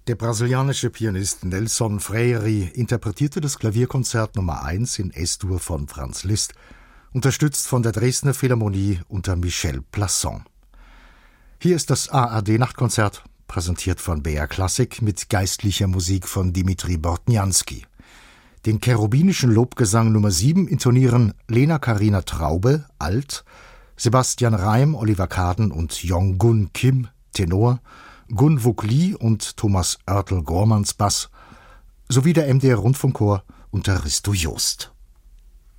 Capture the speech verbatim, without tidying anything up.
Der brasilianische Pianist Nelson Freire interpretierte das Klavierkonzert Nummer eins in Es-Dur von Franz Liszt, unterstützt von der Dresdner Philharmonie unter Michel Plasson. Hier ist das A R D-Nachtkonzert, präsentiert von B R Klassik mit geistlicher Musik von Dimitri Bortniansky. Den cherubinischen Lobgesang Nummer sieben intonieren Lena Karina Traube, Alt, Sebastian Reim, Oliver Kaden und Yong-Gun Kim, Tenor, Gun Wook Lee und Thomas Oertel-Gormans Bass, sowie der M D R Rundfunkchor unter Risto Joost.